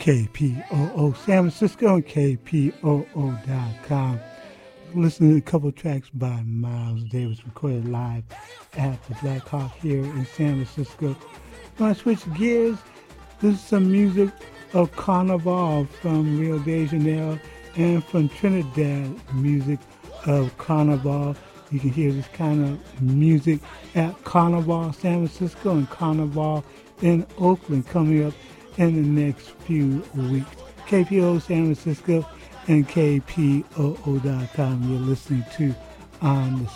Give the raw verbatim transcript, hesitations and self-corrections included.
K P O O San Francisco and K P O O dot com. Listening to a couple of tracks by Miles Davis recorded live at the Black Hawk here in San Francisco. I'm going to switch gears. This is some music of Carnival from Rio de Janeiro and from Trinidad, music of Carnival. You can hear this kind of music at Carnival San Francisco and Carnival in Oakland coming up in the next few weeks. K P O San Francisco and K P O O dot com. You're listening to On the